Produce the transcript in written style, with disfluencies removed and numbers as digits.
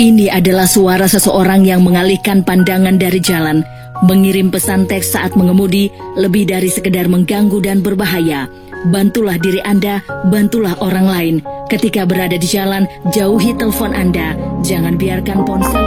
Ini adalah suara seseorang yang mengalihkan pandangan dari jalan, mengirim pesan teks saat mengemudi, lebih dari sekedar mengganggu dan berbahaya. Bantulah diri Anda, bantulah orang lain. Ketika berada di jalan, jauhi telepon Anda. Jangan biarkan ponsel